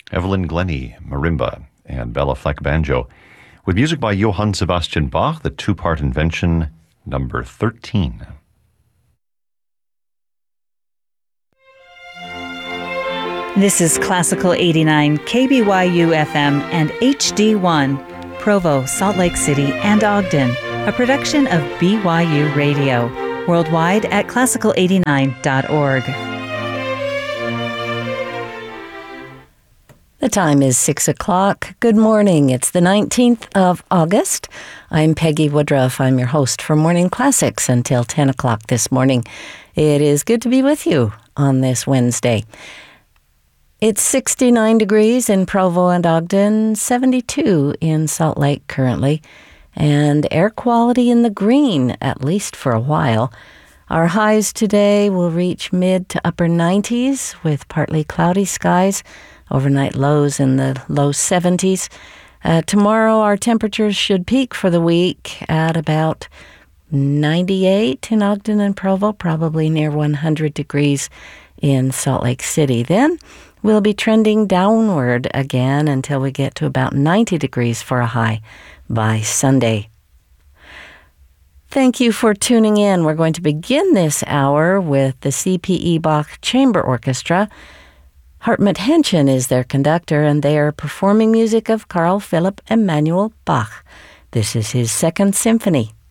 Evelyn Glennie, marimba, and Bella Fleck, banjo, with music by Johann Sebastian Bach, the two-part invention number 13. This is Classical 89, KBYU FM and HD1, Provo, Salt Lake City, and Ogden, a production of BYU Radio, worldwide at classical89.org. The time is 6 o'clock. Good morning. It's the 19th of August. I'm Peggy Woodruff. I'm your host for Morning Classics until 10 o'clock this morning. It is good to be with you on this Wednesday. It's 69 degrees in Provo and Ogden, 72 in Salt Lake currently, and air quality in the green, at least for a while. Our highs today will reach mid to upper 90s with partly cloudy skies, overnight lows in the low 70s. Tomorrow our temperatures should peak for the week at about 98 in Ogden and Provo, probably near 100 degrees in Salt Lake City. Then we'll be trending downward again until we get to about 90 degrees for a high by Sunday. Thank you for tuning in. We're going to begin this hour with the C.P.E. Bach Chamber Orchestra. Hartmut Henschen is their conductor, and they are performing music of Carl Philipp Emanuel Bach. This is his Second Symphony.